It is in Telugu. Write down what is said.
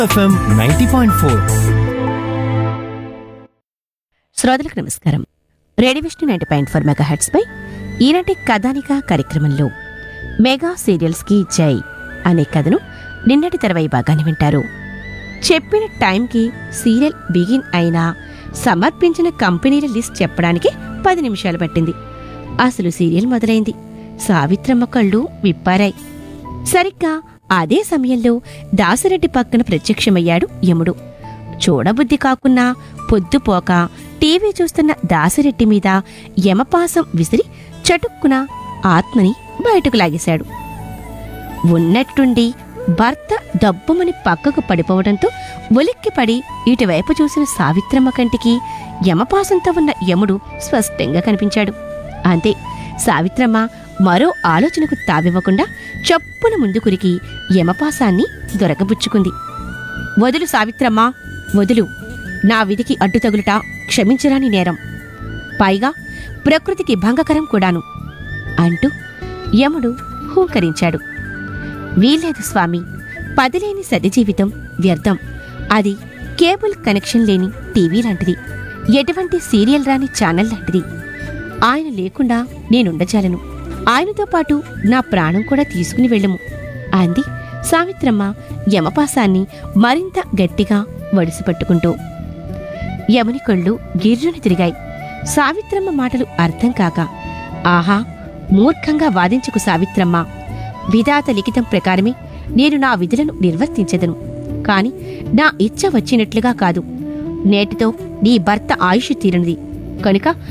FM 90.4. శ్రోతలకు నమస్కారం. రేడియో విష్ణు 90.4 మెగాహెర్ట్జ్ పై ఈనాటి కథానిక కార్యక్రమంలో మెగా సీరియల్స్ కి జై అనే కథను నిన్నటి 20 భాగాన్ని వింటారు. చెప్పిన టైంకి సీరియల్ బిగిన్ అయినా సమర్పించిన కంపెనీల లిస్ట్ చెప్పడానికి 10 నిమిషాలు పట్టింది. అసలు సీరియల్ మొదలైంది. సావిత్రమ్మ కళ్ళు విప్పారాయి. సరిగ్గా అదే సమయంలో దాసిరెడ్డి పక్కన ప్రత్యక్షమయ్యాడు యముడు. చూడబుద్ధి కాకున్నా పొద్దుపోక టీవీ చూస్తున్న దాసిరెడ్డి మీద యమపాసం విసిరి చటుక్కున ఆత్మని బయటకు లాగేశాడు. ఉన్నట్టుండి భర్త దబ్బుమని పక్కకు పడిపోవడంతో ఉలిక్కిపడి ఇటువైపు చూసిన సావిత్రమ్మ కంటికి యమపాసంతో ఉన్న యముడు స్పష్టంగా కనిపించాడు. అంతే, సావిత్రమ్మ మరో ఆలోచనకు తావివ్వకుండా చప్పున ముందుకురికి యమపాసాన్ని దొరకబుచ్చుకుంది. వదులు సావిత్రమ్మ, వదులు. నా విధికి అడ్డు తగులుట క్షమించరాని నేరం, పైగా ప్రకృతికి భంగకరం కూడాను అంటూ యముడు హూంకరించాడు. వీల్లేదు స్వామి, పదిలేని సతి జీవితం వ్యర్థం. అది కేబుల్ కనెక్షన్ లేని టీవీ లాంటిది, ఎటువంటి సీరియల్ రాని ఛానల్ లాంటిది. ఆయన లేకుండా నేనుండజాలను. ఆయనతో పాటు నా ప్రాణం కూడా తీసుకుని వెళ్ళము అంది సావిత్రమ్మ యమపాసాన్ని మరింత గట్టిగా వడిసిపట్టుకుంటూ. యముని కళ్ళు గిర్రుని తిరిగాయి. సావిత్రమ్మ మాటలు అర్థం కాక, ఆహా, మూర్ఖంగా వాదించుకు సావిత్రమ్మ. విధాత లిఖితం ప్రకారమే నేను నా విధులను నిర్వర్తించెదను. కాని నా ఇచ్చ వచ్చినట్లుగా కాదు. నేటితో నీ భర్త ఆయుష్ తీరనిది కనుక